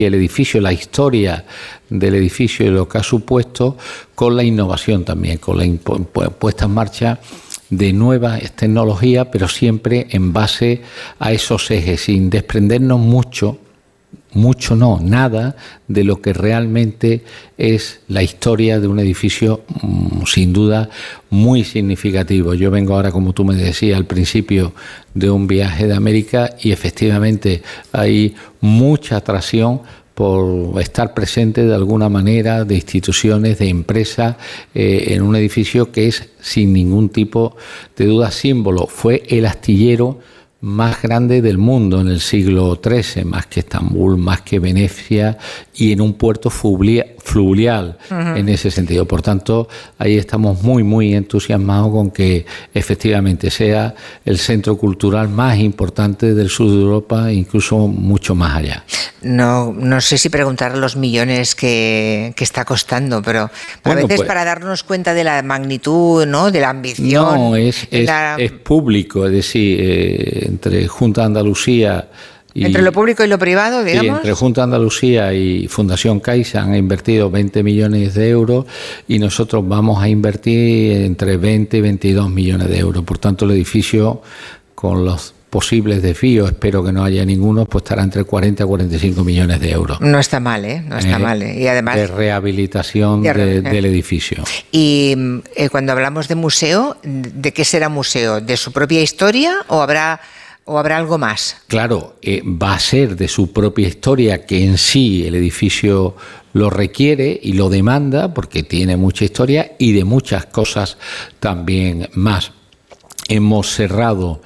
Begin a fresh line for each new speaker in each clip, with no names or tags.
el edificio, la historia del edificio y lo que ha supuesto, con la innovación también, con la puesta en marcha de nuevas tecnologías, pero siempre en base a esos ejes, sin desprendernos nada de lo que realmente es la historia de un edificio, sin duda muy significativo. Yo vengo ahora, como tú me decías al principio, de un viaje de América y efectivamente hay mucha atracción por estar presente de alguna manera de instituciones, de empresas, en un edificio que es sin ningún tipo de duda símbolo. Fue el astillero más grande del mundo en el siglo XIII, más que Estambul, más que Venecia, y en un puerto fluvial en ese sentido. Por tanto, ahí estamos muy entusiasmados con que efectivamente sea el centro cultural más importante del sur de Europa, incluso mucho más allá.
No sé si preguntar los millones que está costando, pero a veces pues, para darnos cuenta de la magnitud, ¿no?, de la ambición.
No, es público, es decir, entre Junta de Andalucía y,
entre lo público y lo privado, digamos.
Sí, entre Junta de Andalucía y Fundación Caixa han invertido 20 millones de euros y nosotros vamos a invertir entre 20 y 22 millones de euros. Por tanto, el edificio, con los posibles desvíos, espero que no haya ninguno, pues estará entre 40 a 45 millones de euros.
No está mal, ¿eh? No está mal. Y además,
de rehabilitación del edificio.
Y cuando hablamos de museo, ¿de qué será museo? ¿De su propia historia o habrá algo más?
Claro, va a ser de su propia historia, que en sí el edificio lo requiere y lo demanda, porque tiene mucha historia y de muchas cosas también más. Hemos cerrado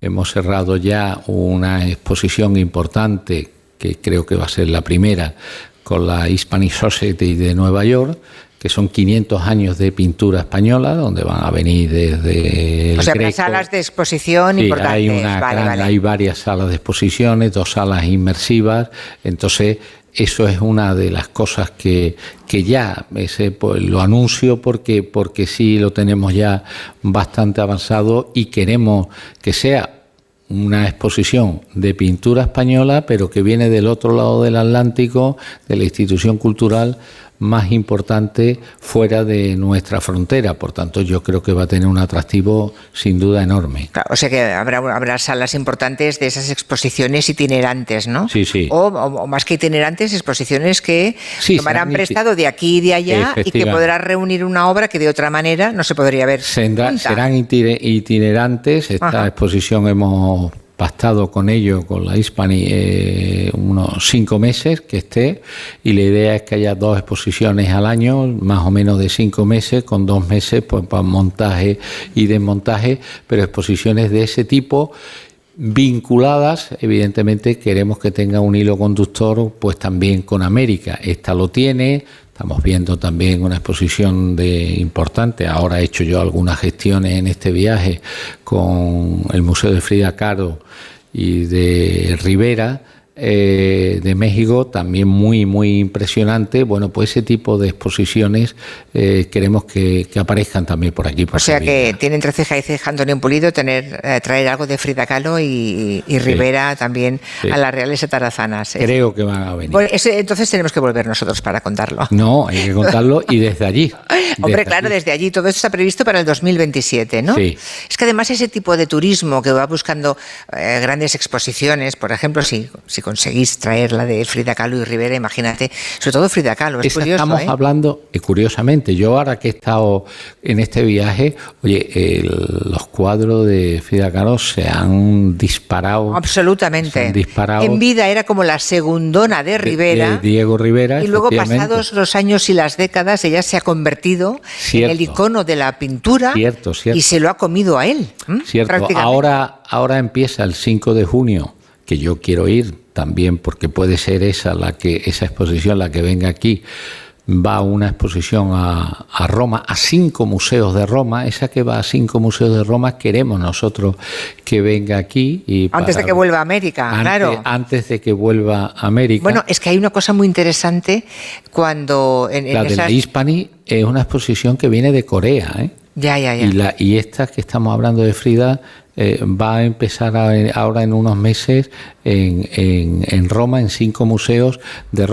ya una exposición importante, que creo que va a ser la primera, con la Hispanic Society de Nueva York, que son 500 años de pintura española, donde van a venir desde el Greco.
Salas de exposición importantes.
Hay varias salas de exposiciones, 2 salas inmersivas, entonces eso es una de las cosas que ya pues, lo anuncio porque sí lo tenemos ya bastante avanzado y queremos que sea una exposición de pintura española, pero que viene del otro lado del Atlántico, de la institución cultural más importante fuera de nuestra frontera. Por tanto, yo creo que va a tener un atractivo sin duda enorme.
Claro, o sea que habrá salas importantes de esas exposiciones itinerantes, ¿no?
Sí, sí.
O más que itinerantes, exposiciones que tomarán prestado de aquí y de allá y que podrá reunir una obra que de otra manera no se podría ver.
Serán itinerantes. Esta exposición hemos pactado con ello, con la Hispani, unos 5 meses que esté, y la idea es que haya 2 exposiciones al año, más o menos de 5 meses, con 2 meses pues, para montaje y desmontaje, pero exposiciones de ese tipo vinculadas, evidentemente queremos que tenga un hilo conductor pues también con América. Esta lo tiene. Estamos viendo también una exposición importante. Ahora he hecho yo algunas gestiones en este viaje con el Museo de Frida Kahlo y de Rivera, de México, también muy impresionante. Bueno, pues ese tipo de exposiciones queremos que aparezcan también por aquí.
O sea que tiene entre ceja y ceja Antonio Pulido traer algo de Frida Kahlo y Rivera también a las Reales Atarazanas.
Creo que van a venir.
Bueno, entonces tenemos que volver nosotros para contarlo.
No, hay que contarlo y desde allí.
Desde allí. Todo esto está previsto para el 2027, ¿no?
Sí.
Es que además ese tipo de turismo que va buscando grandes exposiciones, por ejemplo, si conseguís traer la de Frida Kahlo y Rivera, imagínate, sobre todo Frida Kahlo, es curioso.
Estamos hablando, curiosamente, yo ahora que he estado en este viaje, los cuadros de Frida Kahlo se han disparado.
Absolutamente. En vida era como la segundona de Rivera.
De Diego Rivera.
Y luego, pasados los años y las décadas, ella se ha convertido en el icono de la pintura.
Cierto.
Y se lo ha comido a él.
Cierto. Ahora empieza el 5 de junio, que yo quiero ir también porque puede ser esa exposición la que venga aquí. Va una exposición a Roma, a 5 museos de Roma. Esa que va a 5 museos de Roma queremos nosotros que venga aquí.
Antes de que vuelva a América, claro.
Antes de que vuelva a América.
Bueno, es que hay una cosa muy interesante cuando...
de la Hispani es una exposición que viene de Corea, ¿eh?
Ya.
Y estas que estamos hablando de Frida va a empezar ahora en unos meses en Roma, en 5 museos de